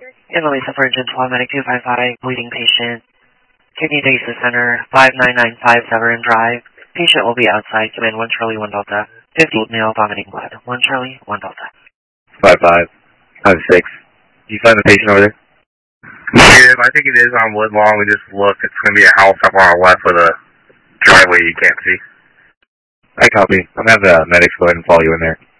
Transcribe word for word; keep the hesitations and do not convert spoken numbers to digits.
In the Lisa for Gentle Medic two five five, bleeding patient. Kidney Dialysis Center, five nine nine five Severn Drive. Patient will be outside. Come in, one Charlie, one Delta. fifty male vomiting blood. one Charlie, one Delta. five five. five six. Do you find the patient over there? Negative. I think it is on Woodlawn. We just looked. It's going to be a house up on our left with a driveway you can't see. I copy. I'm going to have the medics go ahead and follow you in there.